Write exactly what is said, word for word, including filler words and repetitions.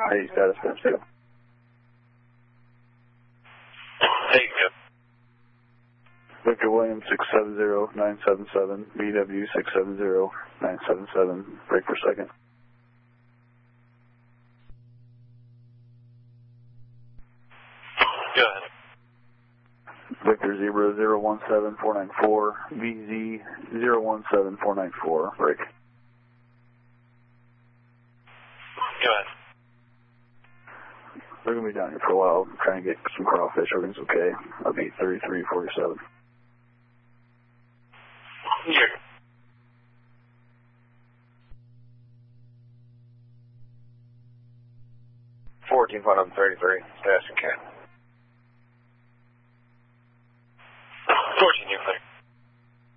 Hey, status Pittsfield. Hey, good. Victor Williams six seven zero nine seven seven, B W six seven zero nine seven seven, break per second. Go ahead. Victor zero zero one seven four nine four, V Z zero one seven four nine four, break. Go ahead. We're going to be down here for a while, trying to get some crawfish. Everything's okay. I'll be thirty-three forty-seven. Here. fourteen point thirty-three, status and cat.